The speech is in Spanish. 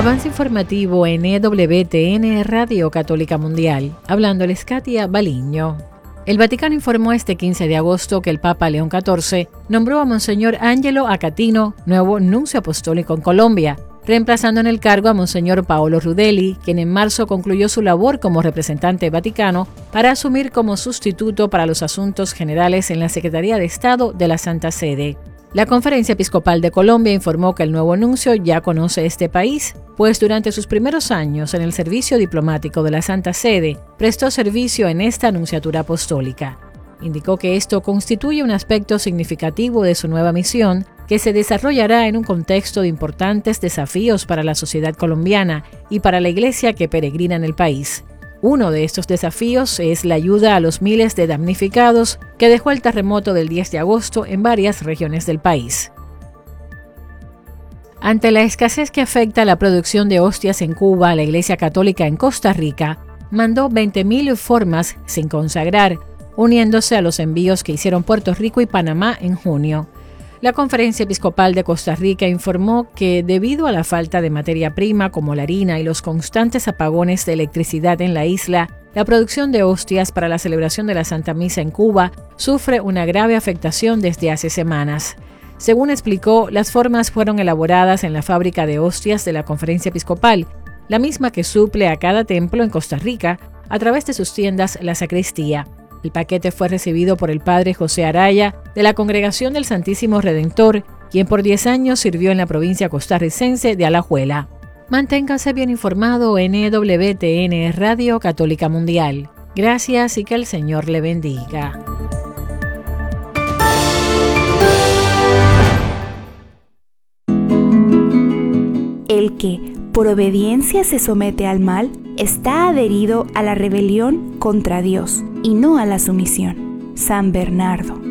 Avance informativo en EWTN Radio Católica Mundial. Hablándoles Katia Baliño. El Vaticano informó este 15 de agosto que el Papa León XIV nombró a Monseñor Angelo Acatino nuevo nuncio apostólico en Colombia, reemplazando en el cargo a Monseñor Paolo Rudelli, quien en marzo concluyó su labor como representante vaticano para asumir como sustituto para los asuntos generales en la Secretaría de Estado de la Santa Sede. La Conferencia Episcopal de Colombia informó que el nuevo nuncio ya conoce este país, pues durante sus primeros años en el servicio diplomático de la Santa Sede, prestó servicio en esta nunciatura apostólica. Indicó que esto constituye un aspecto significativo de su nueva misión, que se desarrollará en un contexto de importantes desafíos para la sociedad colombiana y para la Iglesia que peregrina en el país. Uno de estos desafíos es la ayuda a los miles de damnificados que dejó el terremoto del 10 de agosto en varias regiones del país. Ante la escasez que afecta la producción de hostias en Cuba, la Iglesia Católica en Costa Rica mandó 20.000 formas sin consagrar, uniéndose a los envíos que hicieron Puerto Rico y Panamá en junio. La Conferencia Episcopal de Costa Rica informó que, debido a la falta de materia prima como la harina y los constantes apagones de electricidad en la isla, la producción de hostias para la celebración de la Santa Misa en Cuba sufre una grave afectación desde hace semanas. Según explicó, las formas fueron elaboradas en la fábrica de hostias de la Conferencia Episcopal, la misma que suple a cada templo en Costa Rica a través de sus tiendas La Sacristía. El paquete fue recibido por el padre José Araya, de la Congregación del Santísimo Redentor, quien por 10 años sirvió en la provincia costarricense de Alajuela. Manténgase bien informado en EWTN Radio Católica Mundial. Gracias y que el Señor le bendiga. El que, por obediencia, se somete al mal, está adherido a la rebelión contra Dios y no a la sumisión. San Bernardo.